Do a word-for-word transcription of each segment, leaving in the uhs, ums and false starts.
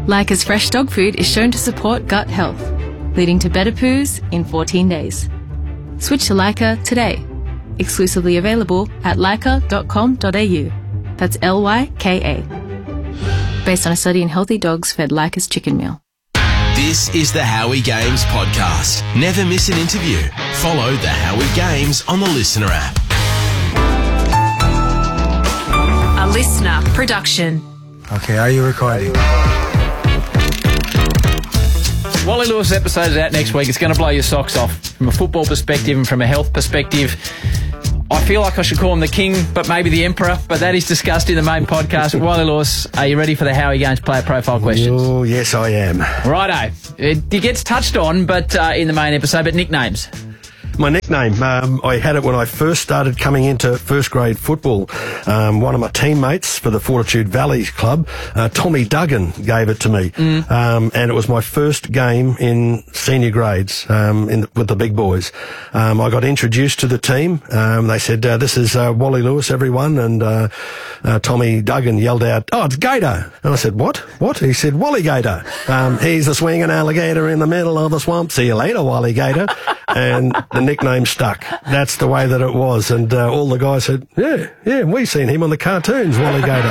Leica's fresh dog food is shown to support gut health, leading to better poos in fourteen days. Switch to Leica today. Exclusively available at leica dot com dot a u. That's L Y K A. Based on a study in healthy dogs fed Leica's chicken meal. This is the Howie Games podcast. Never miss an interview. Follow the Howie Games on the Listener app. A Listener production. Okay, are you recording? Wally Lewis episode is out next week. It's going to blow your socks off from a football perspective and from a health perspective. I feel like I should call him the king, but maybe the emperor, but that is discussed in the main podcast. Wally Lewis, are you ready for the Howie Games player profile questions? Oh, yes, I am. Righto. It, it gets touched on but uh, in the main episode, but nicknames. My nickname, um, I had it when I first started coming into first grade football. Um, one of my teammates for the Fortitude Valley Club, uh, Tommy Duggan, gave it to me. Mm. Um, and it was my first game in senior grades um, in the, with the big boys. Um, I got introduced to the team. Um, they said, uh, this is uh, Wally Lewis, everyone. And uh, uh, Tommy Duggan yelled out, oh, it's Gator. And I said, what? What? He said, Wally Gator. Um, he's a swinging alligator in the middle of the swamp. See you later, Wally Gator. And the nickname stuck. That's the way that it was. And uh, all the guys said, yeah, yeah, we seen him on the cartoons, Wally Gator.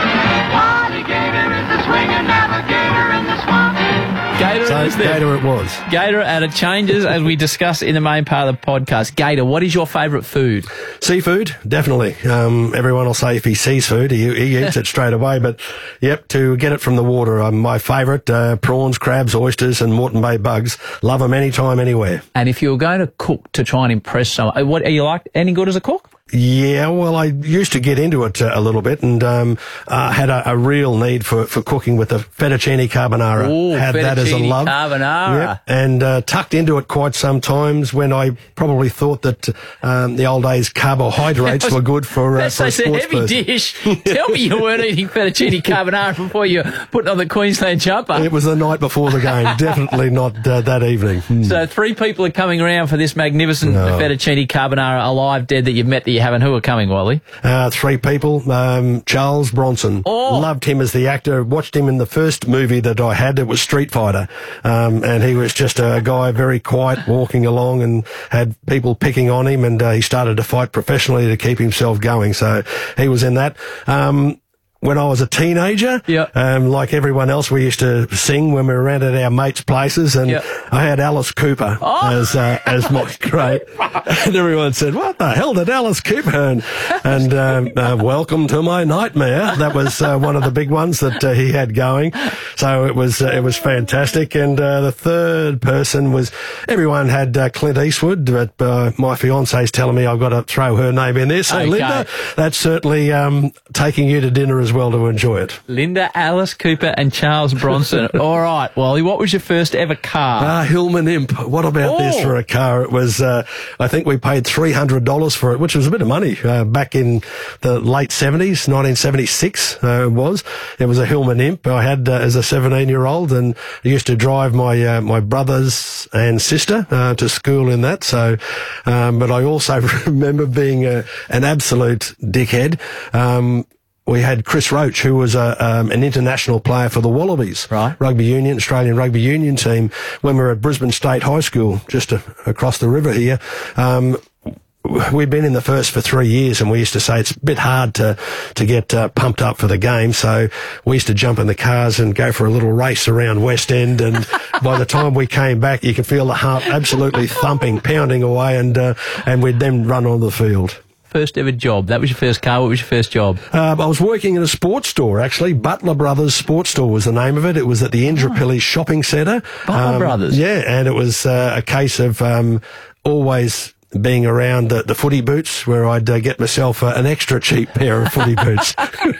Wally Gator is the swinging alligator in the swamp. Gator, so is Gator it was. Gator, and it changes as we discuss in the main part of the podcast. Gator, what is your favourite food? Seafood, definitely. Um, everyone will say if he sees food, he, he eats it straight away. But, yep, to get it from the water, um, my favourite, uh, prawns, crabs, oysters and Moreton Bay bugs. Love them anytime, anywhere. And if you were going to cook to try and impress someone, what are you like? Any good as a cook? Yeah, well, I used to get into it uh, a little bit and um, uh, had a, a real need for, for cooking with the fettuccine carbonara. Ooh, had that as a love. Carbonara. Yep. And uh, tucked into it quite sometimes when I probably thought that um, the old days carbohydrates were good for, uh, for a sports person. That's a heavy dish. Tell me you weren't eating fettuccine carbonara before you put on the Queensland jumper. It was the night before the game. Definitely not uh, that evening. Mm. So three people are coming around for this magnificent No. fettuccine carbonara, alive, dead, that you've met that you haven't. Who are coming, Wally? Uh, three people. Um, Charles Bronson. Oh. Loved him as the actor. Watched him in the first movie that I had. It was Street Fighter. Um, and he was just a guy very quiet, walking along and had people picking on him. And uh, he started to fight professionally to keep himself going. So he was in that. Um, When I was a teenager, yep. um, like everyone else, we used to sing when we were around at our mates' places, and yep. I had Alice Cooper oh. as uh, as my great. And everyone said, "What the hell did Alice Cooper?" And, and um, uh, "Welcome to My Nightmare." That was uh, one of the big ones that uh, he had going. So it was uh, it was fantastic. And uh, the third person was everyone had uh, Clint Eastwood, but uh, my fiance's telling me I've got to throw her name in there. So okay. Linda, that's certainly um, taking you to dinner as well to enjoy it. Linda, Alice Cooper and Charles Bronson. All right, Wally, what was your first ever car? Ah, uh, Hillman Imp. What about oh. this for a car? It was, uh, I think we paid three hundred dollars for it, which was a bit of money, uh, back in the late seventies, nineteen seventy-six, uh, it was. It was a Hillman Imp I had uh, as a seventeen-year-old, and I used to drive my, uh, my brothers and sister, uh, to school in that. So, um, but I also remember being a, an absolute dickhead. Um, We had Chris Roach, who was a, um, an international player for the Wallabies, right. rugby union, Australian rugby union team, when we were at Brisbane State High School, just a, across the river here. Um, we'd been in the first for three years, and we used to say it's a bit hard to to get uh, pumped up for the game. So we used to jump in the cars and go for a little race around West End. And by the time we came back, you could feel the heart absolutely thumping, pounding away, and uh, and we'd then run on the field. First ever job. That was your first car. What was your first job? Uh, I was working in a sports store, actually. Butler Brothers Sports Store was the name of it. It was at the Indooroopilly oh. Shopping Centre. Butler um, Brothers? Yeah, and it was uh, a case of um, always being around the, the footy boots, where I'd uh, get myself uh, an extra cheap pair of footy boots.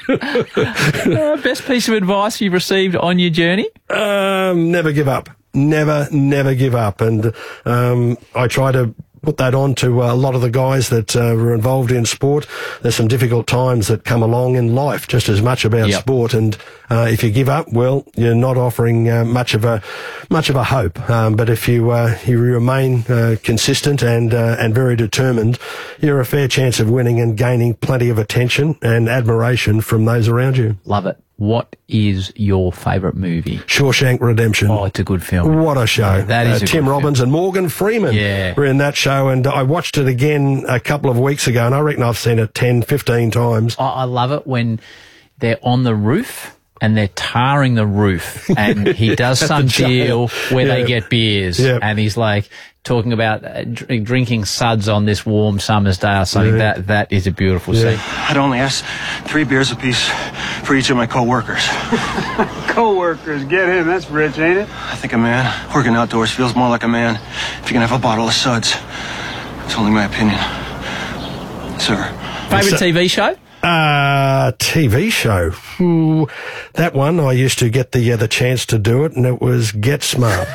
uh, best piece of advice you've received on your journey? Um, never give up. Never, never give up. And um, I try to put that on to uh, a lot of the guys that uh, were involved in sport. There's some difficult times that come along in life, just as much about yep. sport. And uh, if you give up, well, you're not offering uh, much of a much of a hope. Um, but if you uh, you remain uh, consistent and uh, and very determined, you're a fair chance of winning and gaining plenty of attention and admiration from those around you. Love it. what is your favourite movie? Shawshank Redemption. Oh, it's a good film. What a show. Yeah, that is uh, a Tim good Robbins film. and Morgan Freeman Yeah. were in that show, and I watched it again a couple of weeks ago, and I reckon I've seen it ten, fifteen times. I, I love it when they're on the roof and they're tarring the roof, and he does some deal where Yeah. they get beers, Yeah. and he's like talking about uh, dr- drinking suds on this warm summer's day or something. Yeah. That That is a beautiful scene. I'd only ask three beers apiece for each of my co-workers. Co-workers, get in. That's rich, ain't it? I think a man working outdoors feels more like a man if you can have a bottle of suds. It's only my opinion. Sir. Favourite T V show? Uh, T V show. Ooh, that one, I used to get the uh, the chance to do it, and it was Get Smart.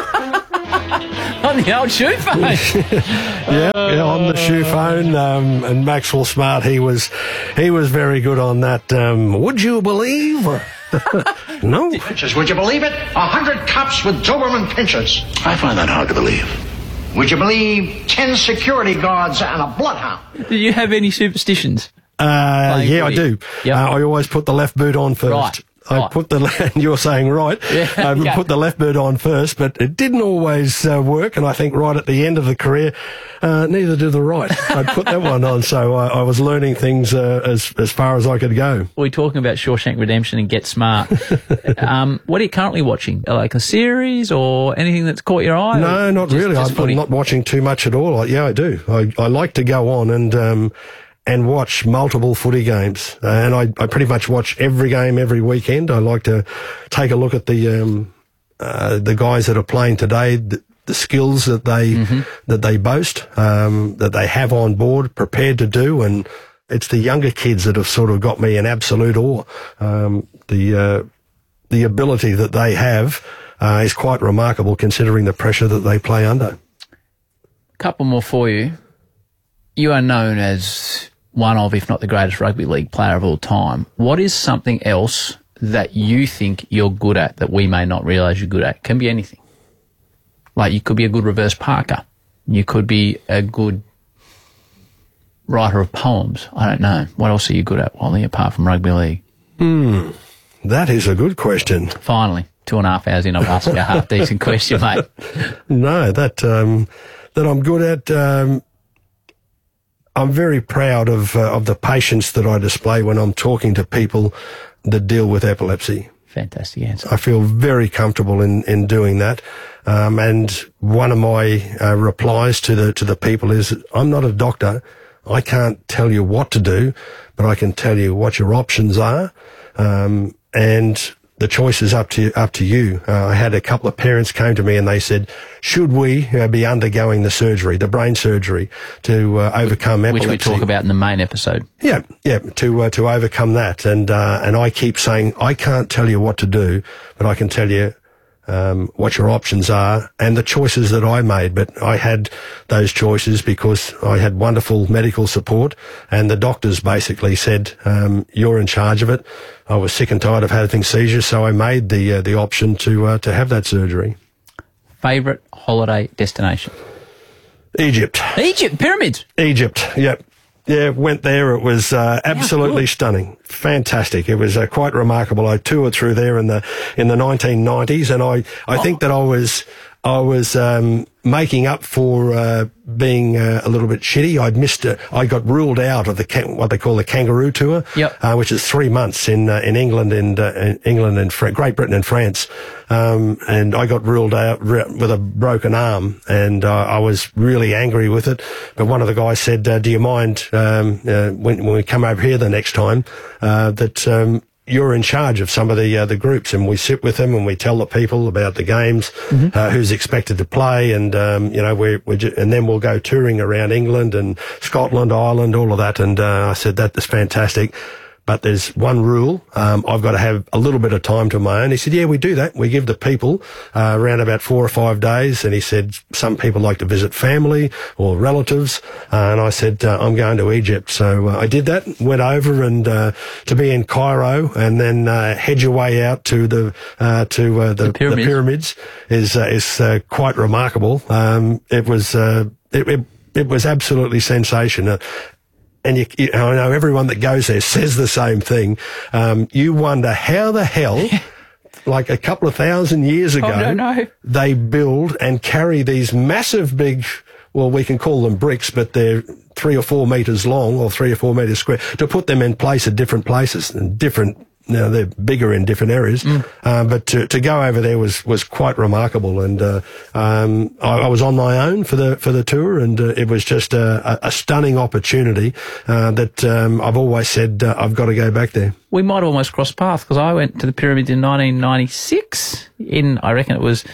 On the old shoe phone. yeah, yeah, on the shoe phone. Um, and Maxwell Smart, he was he was very good on that. Um, would you believe? No. Pinches, would you believe it? A hundred cops with Doberman pinchers. I find that hard to believe. Would you believe ten security guards and a bloodhound? Do you have any superstitions? Uh, Playing yeah, I footy. do. Yep. Uh, I always put the left boot on first. Right. I Right. put the, and you're saying right, Yeah, I would yeah. put the left boot on first, but it didn't always uh, work, and I think right at the end of the career, uh, neither did the right. I'd put that one on, so I, I was learning things uh, as as far as I could go. We're talking about Shawshank Redemption and Get Smart. um, what are you currently watching? Like a series or anything that's caught your eye? No, Or not just- really. just I'm, footy? I'm not watching too much at all. I, yeah, I do. I, I like to go on and um, and watch multiple footy games, uh, and I, I pretty much watch every game every weekend. I like to take a look at the um, uh, the guys that are playing today, the, the skills that they Mm-hmm. that they boast, um, that they have on board, prepared to do, and it's the younger kids that have sort of got me in absolute awe. Um, the uh, the ability that they have uh, is quite remarkable, considering the pressure that they play under. Couple more for you. You are known as one of, if not the greatest rugby league player of all time. What is something else that you think you're good at that we may not realise you're good at? Can be anything. Like you could be a good reverse parker. You could be a good writer of poems. I don't know. What else are you good at, Wally, apart from rugby league? Hmm, that is a good question. Finally, two and a half hours in, I've asked you a half decent question, mate. No, that um, that I'm good at. Um, I'm very proud of uh, of the patience that I display when I'm talking to people that deal with epilepsy. Fantastic answer. I feel very comfortable in, in doing that. Um, and one of my uh, replies to the to the people is, I'm not a doctor. I can't tell you what to do, but I can tell you what your options are. Um, and the choice is up to up to you. Uh, I had a couple of parents came to me and they said, should we uh, be undergoing the surgery, the brain surgery, to uh, overcome epilepsy? Which we talk about in the main episode. Yeah, yeah, to uh, to overcome that, and uh, and I keep saying I can't tell you what to do, but I can tell you um, what your options are and the choices that I made. But I had those choices because I had wonderful medical support, and the doctors basically said, um, "You're in charge of it." I was sick and tired of having seizures, so I made the uh, the option to uh, to have that surgery. Favourite holiday destination? Egypt. Egypt, pyramids. Egypt, yep. Yeah, went there. It was uh, absolutely stunning, fantastic. It was uh, quite remarkable. I toured through there in the in the nineteen nineties, and I I think that I was I was um, making up for uh, being uh, a little bit shitty. I'd missed. Uh, I got ruled out of the can- what they call the Kangaroo Tour, Yep. uh, which is three months in uh, in England and uh, in England and Fra- Great Britain and France. Um, and I got ruled out re- with a broken arm, and uh, I was really angry with it. But one of the guys said, uh, "Do you mind um, uh, when, when we come over here the next time uh, that?" Um, you're in charge of some of the uh, the groups, and we sit with them and we tell the people about the games, mm-hmm. uh, who's expected to play, and um, you know we're, we're ju- and then we'll go touring around England and Scotland, Ireland, all of that. And uh, I said that is fantastic, but there's one rule: um, I've got to have a little bit of time to my own. He said, "Yeah, we do that. We give the people uh, around about four or five days." And he said, "Some people like to visit family or relatives." Uh, and I said, uh, "I'm going to Egypt." So uh, I did that. Went over and uh, to be in Cairo, and then uh, head your way out to the uh, to uh, the, The pyramids. the pyramids is uh, is uh, quite remarkable. Um, it was uh, it, it it was absolutely sensational. and you, you, I know everyone that goes there says the same thing. Um, you wonder how the hell, like a couple of thousand years ago, I don't know. they build and carry these massive big, well, we can call them bricks, but they're three or four metres long or three or four metres square, to put them in place at different places and different. Now they're bigger in different areas, mm. uh, but to, to go over there was, was quite remarkable. And uh, um, I, I was on my own for the for the tour, and uh, it was just a, a stunning opportunity uh, that um, I've always said uh, I've got to go back there. We might almost cross paths, because I went to the pyramids in nineteen ninety-six. In I reckon it was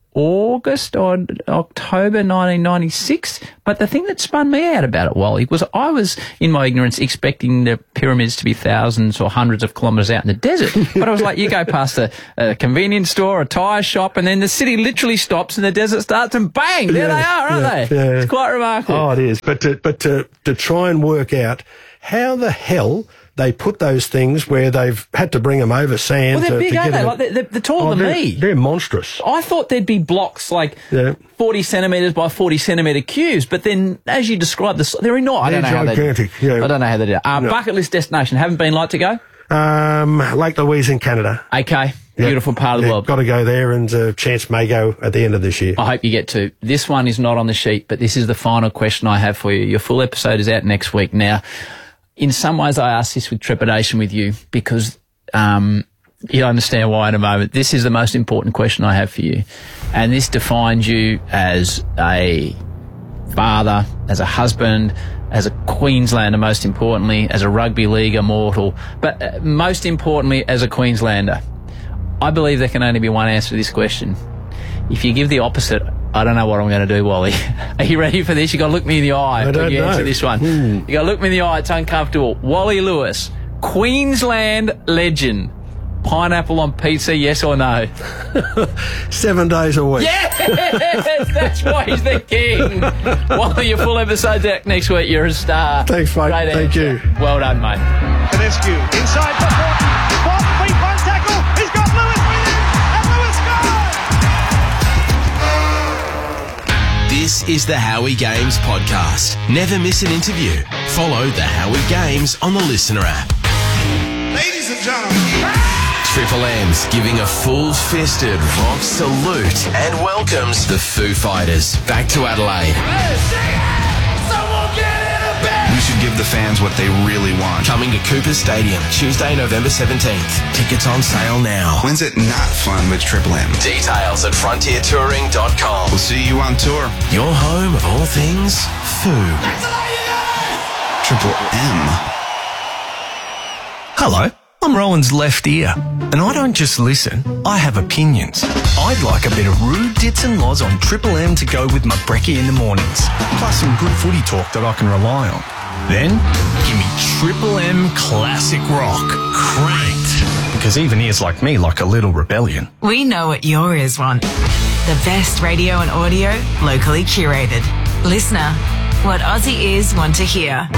August or October nineteen ninety-six. But the thing that spun me out about it, Wally, was I was, in my ignorance, expecting the pyramids to be thousands or hundreds of kilometres out in the desert. But I was like, you go past a, a convenience store, a tyre shop, and then the city literally stops and the desert starts, and bang, there yeah, they are, aren't yeah, they? Yeah. It's quite remarkable. Oh, it is. But to, but to, to try and work out how the hell they put those things where they've had to bring them over sand. Well, they're to, big, to aren't get they? them. Like they're, they're, they're taller oh, than they're, me. They're monstrous. I thought there'd be blocks like yeah. forty centimetres by forty centimetre cubes, but then, as you described, the, they're not. I They're don't know gigantic. how they. Yeah. I don't know how they do it. Uh, No. Bucket list destination. Haven't been, like to go. Um, Lake Louise in Canada. Okay, Yeah. beautiful part of the Yeah, world. got to go there, and uh, chance may go at the end of this year. I hope you get to. This one is not on the sheet, but this is the final question I have for you. Your full episode is out next week. Now, in some ways, I ask this with trepidation with you, because um, you'll understand why in a moment. This is the most important question I have for you, and this defines you as a father, as a husband, as a Queenslander, most importantly, as a rugby league immortal, but uh, most importantly, as a Queenslander. I believe there can only be one answer to this question. If you give the opposite, I don't know what I'm going to do, Wally. Are you ready for this? You got to look me in the eye I when don't you know. answer this one. Hmm. You got to look me in the eye. It's uncomfortable. Wally Lewis, Queensland legend. Pineapple on pizza, yes or no? Seven days a week. Yes! That's why he's the king. Wally, your full episode's out next week. You're a star. Thanks, mate. Great Thank answer. you. Well done, mate. Tedescu inside for Fortin. Fortin beat one tackle. He's got Lewis with him. And Lewis scores! This is the Howie Games podcast. Never miss an interview. Follow the Howie Games on the Listener app. Ladies and gentlemen. Triple M's giving a full-fisted rock salute and welcomes the Foo Fighters back to Adelaide. We should give the fans what they really want. Coming to Cooper Stadium, Tuesday, November seventeenth. Tickets on sale now. When's it not fun with Triple M? Details at frontier touring dot com. We'll see you on tour. Your home of all things Foo. Triple M. Hello, I'm Rowan's left ear, and I don't just listen, I have opinions. I'd like a bit of rude dits and loz on Triple M to go with my brekkie in the mornings, plus some good footy talk that I can rely on. Then, give me Triple M Classic Rock, cranked, because even ears like me like a little rebellion. We know what your ears want. The best radio and audio, locally curated. Listener, what Aussie ears want to hear.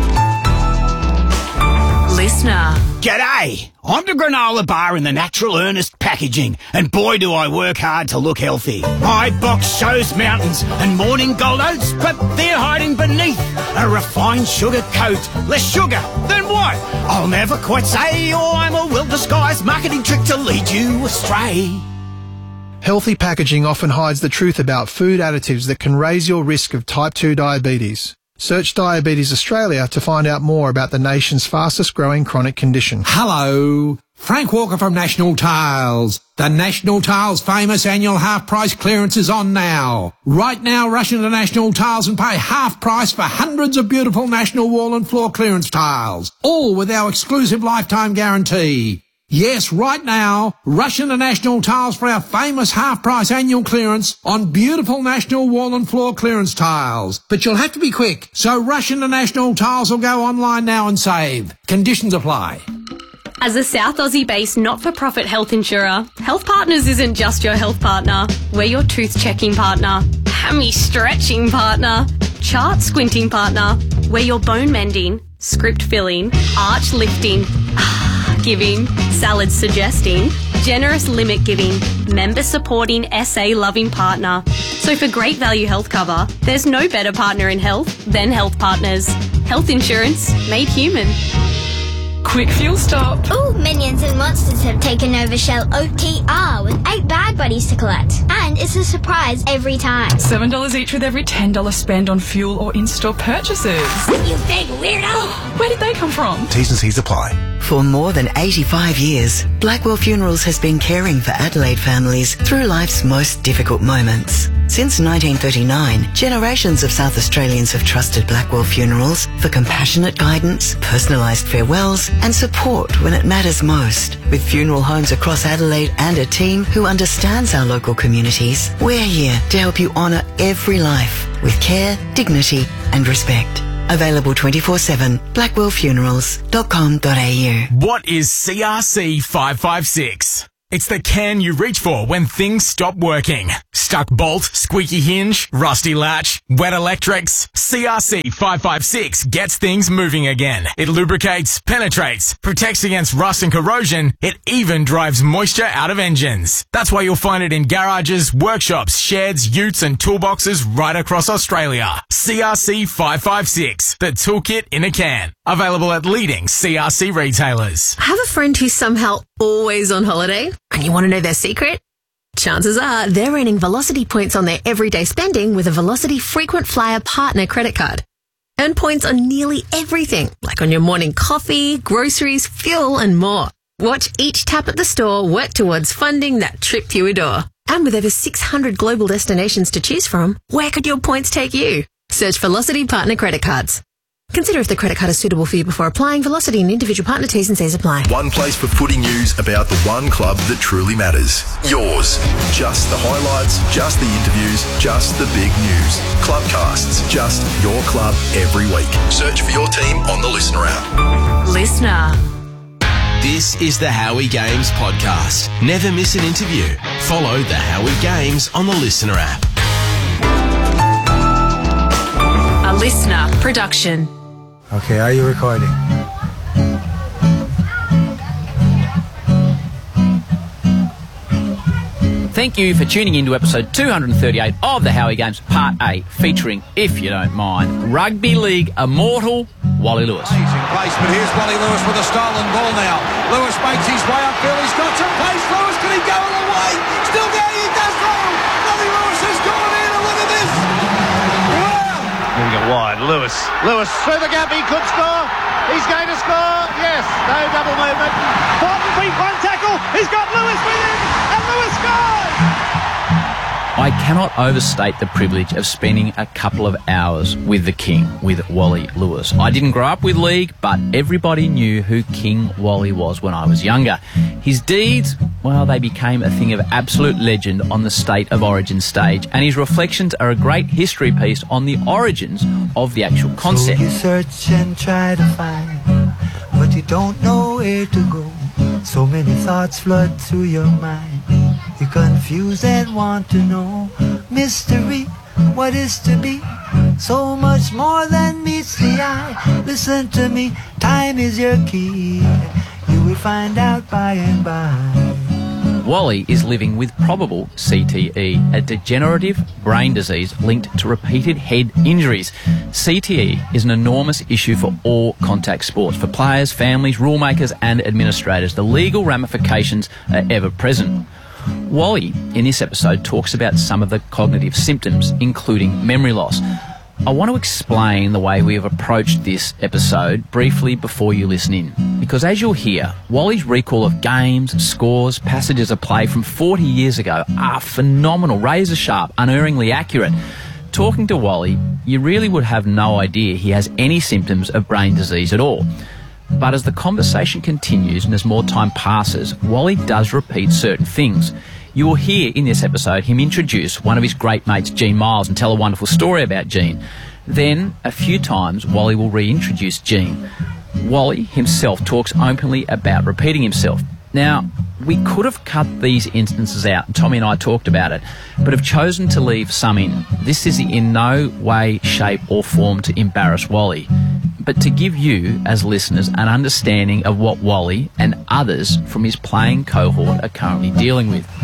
Listener. G'day! I'm the granola bar in the Natural Earnest packaging, and boy do I work hard to look healthy. My box shows mountains and morning gold oats, but they're hiding beneath a refined sugar coat. Less sugar, then what? I'll never quite say, or I'm a well-disguised marketing trick to lead you astray. Healthy packaging often hides the truth about food additives that can raise your risk of type two diabetes. Search Diabetes Australia to find out more about the nation's fastest growing chronic condition. Hello, Frank Walker from National Tiles. The National Tiles famous annual half price clearance is on now. Right now, rush into National Tiles and pay half price for hundreds of beautiful National wall and floor clearance tiles, all with our exclusive lifetime guarantee. Yes, right now, rush into National Tiles for our famous half-price annual clearance on beautiful National wall and floor clearance tiles. But you'll have to be quick, so rush into National Tiles or go online now and save. Conditions apply. As a South Aussie-based not-for-profit health insurer, Health Partners isn't just your health partner. We're your tooth-checking partner, hammy-stretching partner, chart-squinting partner. We're your bone-mending, script-filling, arch-lifting, giving, salad suggesting, generous limit giving, member supporting, S A loving partner. So for great value health cover, there's no better partner in health than Health Partners. Health insurance made human. Quick fuel stop. Ooh, minions and monsters have taken over Shell O T R with eight bag buddies to collect. And it's a surprise every time. seven dollars each with every ten dollars spend on fuel or in-store purchases. You big weirdo! Where did they come from? T's and C's apply. For more than eighty-five years, Blackwell Funerals has been caring for Adelaide families through life's most difficult moments. Since nineteen thirty-nine, generations of South Australians have trusted Blackwell Funerals for compassionate guidance, personalised farewells and support when it matters most. With funeral homes across Adelaide and a team who understands our local communities, we're here to help you honour every life with care, dignity and respect. Available twenty-four seven, blackwell funerals dot com dot a u. What is C R C five five six? It's the can you reach for when things stop working. Stuck bolt, squeaky hinge, rusty latch, wet electrics. C R C five five six gets things moving again. It lubricates, penetrates, protects against rust and corrosion. It even drives moisture out of engines. That's why you'll find it in garages, workshops, sheds, utes and toolboxes right across Australia. C R C five five six, the toolkit in a can. Available at leading C R C retailers. Have a friend who's somehow always on holiday and you want to know their secret? Chances are they're earning Velocity points on their everyday spending with a Velocity Frequent Flyer Partner credit card. Earn points on nearly everything, like on your morning coffee, groceries, fuel and more. Watch each tap at the store work towards funding that trip you adore. And with over six hundred global destinations to choose from, where could your points take you? Search Velocity Partner credit cards. Consider if the credit card is suitable for you before applying. Velocity and individual partner T's and C's apply. One place for footy news about the one club that truly matters. Yours. Just the highlights, just the interviews, just the big news. Clubcasts, just your club every week. Search for your team on the Listener app. Listener. This is the Howie Games podcast. Never miss an interview. Follow the Howie Games on the Listener app. A Listener production. Okay, are you recording? Thank you for tuning in to episode two thirty-eight of the Howie Games Part A, featuring, if you don't mind, Rugby League immortal Wally Lewis. Amazing pace, but here's Wally Lewis with a stolen ball now. Lewis makes his way upfield. He's got some pace. Lewis, can he go all the way? Still going. He does go. Wally Lewis has gone in, and look at this. Moving it wide, Lewis. Lewis through the gap, he could score. He's going to score. Yes, no double movement. Fortin beat one tackle. He's got Lewis with him, and Lewis scores. I cannot overstate the privilege of spending a couple of hours with the King, with Wally Lewis. I didn't grow up with league, but everybody knew who King Wally was when I was younger. His deeds, well, they became a thing of absolute legend on the State of Origin stage, and his reflections are a great history piece on the origins of the actual concept. So you search and try to find, but you don't know where to go. So many thoughts flood through your mind. You're confused and want to know mystery, what is to be, so much more than meets the eye. Listen to me, time is your key. You will find out by and by. Wally is living with probable C T E, a degenerative brain disease linked to repeated head injuries. C T E is an enormous issue for all contact sports, for players, families, rule makers and administrators. The legal ramifications are ever present. Wally, in this episode, talks about some of the cognitive symptoms, including memory loss. I want to explain the way we have approached this episode briefly before you listen in, because as you'll hear, Wally's recall of games, scores, passages of play from forty years ago are phenomenal, razor sharp, unerringly accurate. Talking to Wally, you really would have no idea he has any symptoms of brain disease at all. But as the conversation continues and as more time passes, Wally does repeat certain things. You will hear in this episode him introduce one of his great mates, Gene Miles, and tell a wonderful story about Gene. Then, a few times, Wally will reintroduce Gene. Wally himself talks openly about repeating himself. Now, we could have cut these instances out, and Tommy and I talked about it, but have chosen to leave some in. This is in no way, shape or form to embarrass Wally, but to give you, as listeners, an understanding of what Wally and others from his playing cohort are currently dealing with.